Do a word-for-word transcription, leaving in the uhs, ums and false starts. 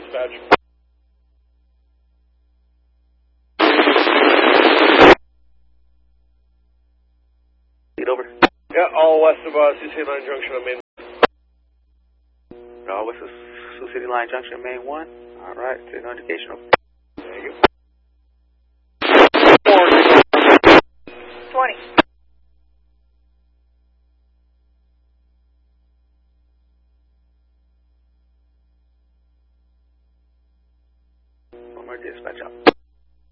dispatch. Lead over. Yeah, all west of uh, Sioux City Line Junction on Main. All west of Sioux City Line Junction, Main one. All right, signal indication. Over. Thank you. twenty. One more dispatch out.